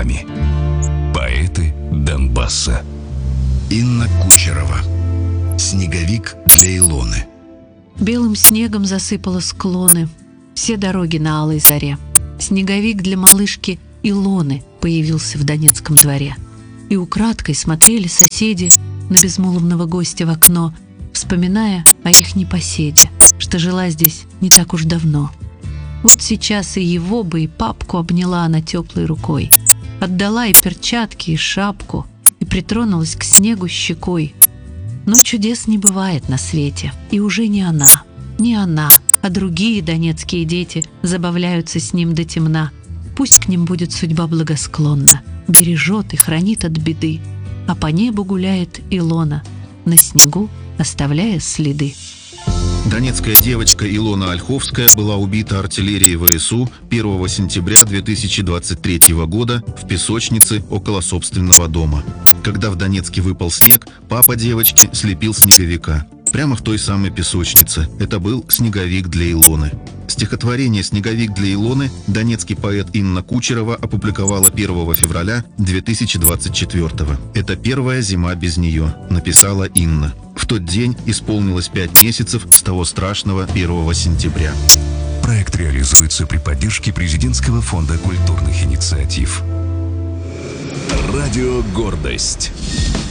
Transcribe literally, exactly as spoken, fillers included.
вами. Поэты Донбасса. Инна Кучерова. Снеговик для Илоны. Белым снегом засыпало склоны, все дороги на алой заре. Снеговик для малышки Илоны появился в Донецком дворе. И украдкой смотрели соседи на безмолвного гостя в окно, вспоминая о их непоседе, что жила здесь не так уж давно. Вот сейчас и его бы, и папку обняла она теплой рукой, отдала и перчатки, и шапку, и притронулась к снегу щекой. Но чудес не бывает на свете, и уже не она, не она, а другие донецкие дети забавляются с ним до темна. Пусть к ним будет судьба благосклонна, бережет и хранит от беды, а по небу гуляет Илона, на снегу оставляя следы. Донецкая девочка Илона Ольховская была убита артиллерией ВСУ первого сентября две тысячи двадцать третьего года в песочнице около собственного дома. Когда в Донецке выпал снег, папа девочки слепил снеговика. Прямо в той самой песочнице. Это был снеговик для Илоны. Стихотворение «Снеговик для Илоны» донецкий поэт Инна Кучерова опубликовала первого февраля две тысячи двадцать четвёртого. «Это первая зима без нее», написала Инна. В тот день исполнилось пять месяцев с того страшного первого сентября. Проект реализуется при поддержке Президентского фонда культурных инициатив. Радио «Гордость».